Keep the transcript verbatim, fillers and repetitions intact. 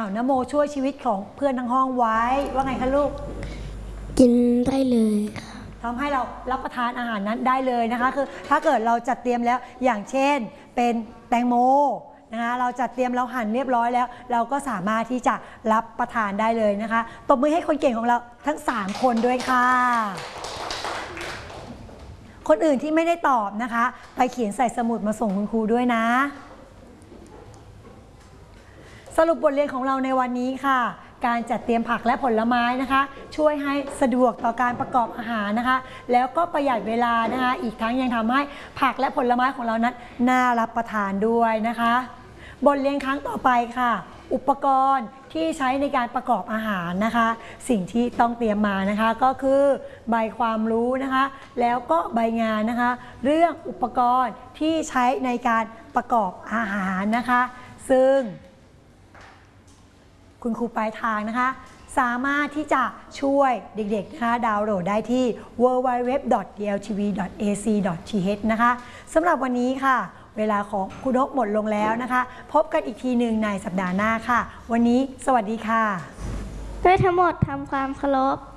าวนะโมช่วยชีวิตของเพื่อนทั้งห้องไว้ว่าไงคะลูกกินได้เลยค่ะทำให้เรารับประทานอาหารนั้นได้เลยนะคะคือถ้าเกิดเราจัดเตรียมแล้วอย่างเช่นเป็นแตงโมนะคะเราจัดเตรียมเราหั่นเรียบร้อยแล้วเราก็สามารถที่จะรับประทานได้เลยนะคะตบมือให้คนเก่งของเราทั้งสามคนด้วยค่ะคนอื่นที่ไม่ได้ตอบนะคะไปเขียนใส่สมุดมาส่งคุณครูด้วยนะสรุปบทเรียนของเราในวันนี้ค่ะการจัดเตรียมผักและผลไม้นะคะช่วยให้สะดวกต่อการประกอบอาหารนะคะแล้วก็ประหยัดเวลานะคะอีกทั้งยังทำให้ผักและผลไม้ของเรานั้นน่ารับประทานด้วยนะคะบทเรียนครั้งต่อไปค่ะอุปกรณ์ที่ใช้ในการประกอบอาหารนะคะสิ่งที่ต้องเตรียมมานะคะก็คือใบความรู้นะคะแล้วก็ใบงานนะคะเรื่องอุปกรณ์ที่ใช้ในการประกอบอาหารนะคะซึ่งคุณครูปลายทางนะคะสามารถที่จะช่วยเด็กๆนะคะดาวน์โหลดได้ที่ ดับเบิลยู ดับเบิลยู ดับเบิลยู ดอท ดี แอล ที วี ดอท เอ ซี ดอท ที เอช นะคะสำหรับวันนี้ค่ะเวลาของคุณนกหมดลงแล้วนะคะพบกันอีกทีหนึ่งในสัปดาห์หน้าค่ะวันนี้สวัสดีค่ะด้วยทั้งหมดทำความเคารพ